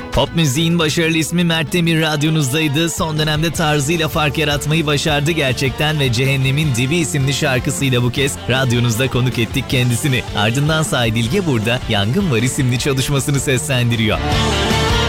Pop müziğin başarılı ismi Mert Demir radyonuzdaydı. Son dönemde tarzıyla fark yaratmayı başardı gerçekten ve Cehennemin Dibi isimli şarkısıyla bu kez radyonuzda konuk ettik kendisini. Ardından Said İlge burada Yangın Var isimli çalışmasını seslendiriyor.